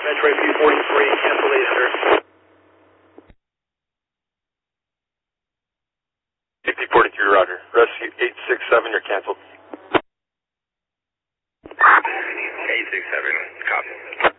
Metro P43, cancellation, sir. P43, roger. Rescue 867, you're canceled. 867, copy.